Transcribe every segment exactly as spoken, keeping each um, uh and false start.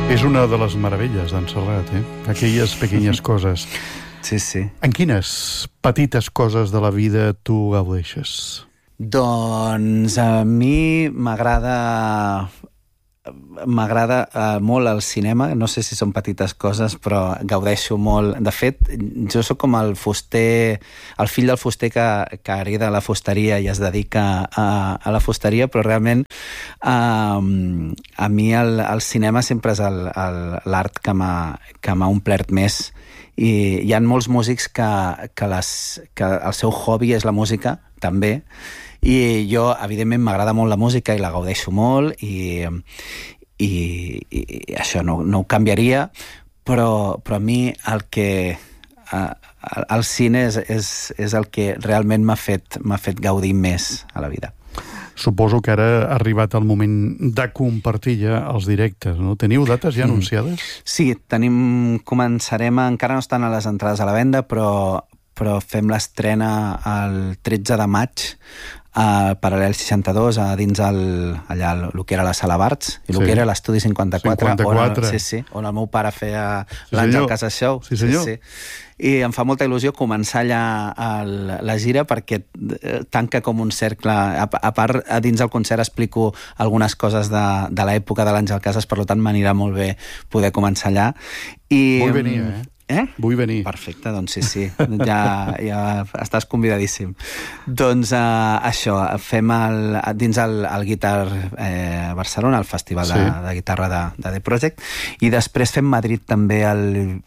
És una de les meravelles d'en Serrat, eh? Aquelles pequeñes coses. Sí, sí. En quines petites coses de la vida tu gaudeixes? Doncs a mi m'agrada m'agrada uh, molt el cinema. No sé si són petites coses, però gaudeixo molt. De fet, jo sóc com el fuster, el fill del fuster que, que hereda la fusteria i es dedica a, a la fusteria, però realment uh, a mi el, el cinema sempre és el, el, l'art que m'ha que m'ha omplert més. I hi ha molts músics que, que, les, que el seu hobby és la música, també, i jo, evidentment, m'agrada molt la música i la gaudeixo molt i, i, i això no, no ho canviaria, però, però a mi el que uh, el cine és, és, és el que realment m'ha fet, m'ha fet gaudir més a la vida. Suposo que ara ha arribat el moment de compartir ja els directes, no? Teniu dates ja anunciades? Mm. Sí, tenim, començarem, a, encara no estan a les entrades a la venda, però, però fem l'estrena el tretze de maig al Paral·lel seixanta-dos, a dins el, allà el que era la Sala Barts i el Sí. que era l'Estudi cinquanta-quatre, cinquanta-quatre. On, sí, sí, on el meu pare feia Sí, l'Àngel senyor. Casas Show. Sí, senyor. Sí, sí. I em fa molta il·lusió començar allà el, la gira perquè eh, tanca com un cercle. A, a part, a dins del concert explico algunes coses de, de l'època de l'Àngel Casas, per tant m'anirà molt bé poder començar allà. I, Vull venir, eh? Eh? Vull venir. Perfecte, doncs sí, sí, ja, ja estàs convidadíssim. Doncs uh, això, fem el, dins el, el Guitar eh, Barcelona, el festival Sí. de, de guitarra de, de The Project, i després fem Madrid també el...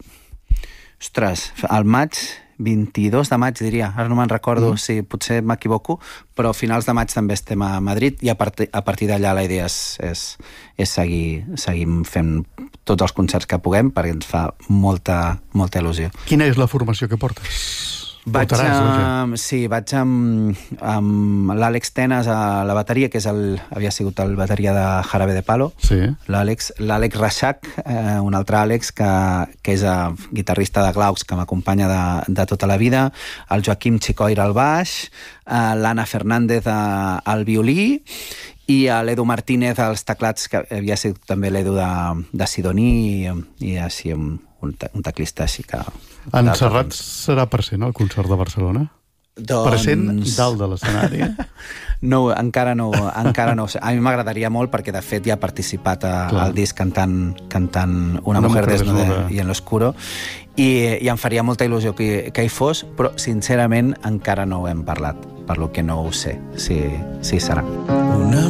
Ostres, al maig, vint-i-dos de maig, diria. Ara no me'n recordo, mm. si potser m'equivoco, però a finals de maig també estem a Madrid i a, part a partir d'allà la idea és, és, és seguir, seguir fent tots els concerts que puguem perquè ens fa molta, molta il·lusió. Quina és la formació que portes? Vaig, Portaràs, amb, sí, vaig amb, amb l'Àlex Tenas a la bateria, que és el, havia sigut el bateria de Jarabe de Palo. Sí. L'Àlex, l'Àlex Reixac, eh, un altre Àlex que, que és eh, guitarrista de Glaux, que m'acompanya de, de tota la vida, el Joaquim Chicoira al baix, eh, l'Anna Fernández eh, al violí i l'Edu Martínez als teclats, que havia sigut també l'Edu de, de Sidoní i, i així un, un, un teclista així que... En Serrat serà present al concert de Barcelona? Doncs... Present dalt de l'escenari? No, encara no, encara no. A mi m'agradaria molt perquè, de fet, ja ha participat a, al disc cantant, cantant Una, Una mujer, mujer desnuda, desnuda y en l'oscuro, i, i em faria molta il·lusió que, que hi fos, però, sincerament, encara no ho hem parlat, per lo que no ho sé si, si serà. Una